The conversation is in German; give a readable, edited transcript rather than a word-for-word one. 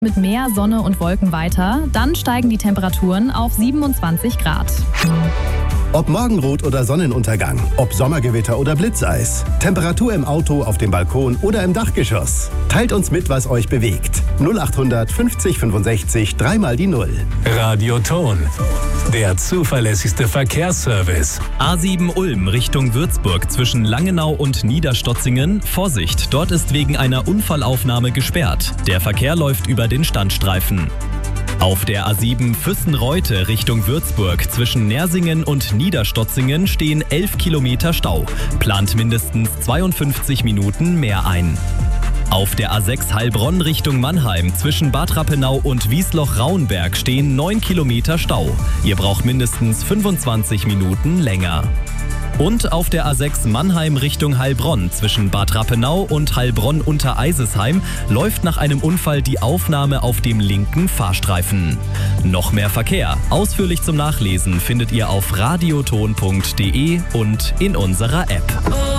Mit mehr Sonne und Wolken weiter, dann steigen die Temperaturen auf 27 Grad. Ob Morgenrot oder Sonnenuntergang, ob Sommergewitter oder Blitzeis, Temperatur im Auto, auf dem Balkon oder im Dachgeschoss. Teilt uns mit, was euch bewegt. 0800 50 65 3 mal die 0. Radioton, der zuverlässigste Verkehrsservice. A7 Ulm Richtung Würzburg zwischen Langenau und Niederstotzingen. Vorsicht, dort ist wegen einer Unfallaufnahme gesperrt. Der Verkehr läuft über den Standstreifen. Auf der A7 Füssen-Reute Richtung Würzburg zwischen Nersingen und Niederstotzingen stehen 11 Kilometer Stau. Plant mindestens 52 Minuten mehr ein. Auf der A6 Heilbronn Richtung Mannheim zwischen Bad Rappenau und Wiesloch-Rauenberg stehen 9 Kilometer Stau. Ihr braucht mindestens 25 Minuten länger. Und auf der A6 Mannheim Richtung Heilbronn zwischen Bad Rappenau und Heilbronn-Untereisesheim läuft nach einem Unfall die Aufnahme auf dem linken Fahrstreifen. Noch mehr Verkehr, ausführlich zum Nachlesen, findet ihr auf radioton.de und in unserer App.